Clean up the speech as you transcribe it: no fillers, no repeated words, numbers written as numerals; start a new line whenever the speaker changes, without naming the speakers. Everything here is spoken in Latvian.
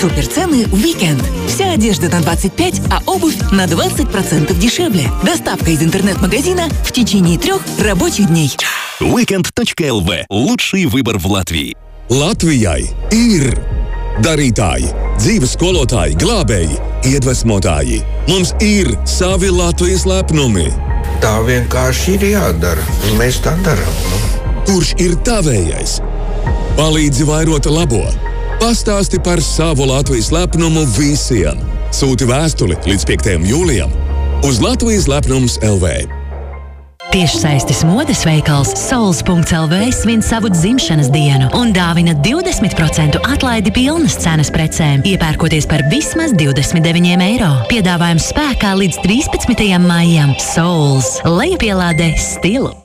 Суперцены в уикенд. Вся одежда на 25%, а обувь на 20% дешевле. Доставка из интернет-магазина в течение 3 рабочих дней.
Weekend.lv. Лучший выбор в Латвии.
Latvijai ir darītāji, dzīves skolotāji, glābēji, iedvesmotāji. Mums ir savi Latvijas lepnumi.
Tā vienkārši ir jādara, un mēs tā darām.
Kurš ir tavējais? Palīdzi vairot labo. Pastāsti par savu Latvijas lepnumu visiem. Sūti vēstuli līdz 5. jūlijam uz Latvijas lepnums LV.
Tiešsaistes modes veikals Souls.lv svin savu dzimšanas dienu un dāvina 20% atlaidi pilnas cenas precēm, iepērkoties par vismaz 29 eiro. Piedāvājums spēkā līdz 13. maijam. Souls. Lejupielādē stilu.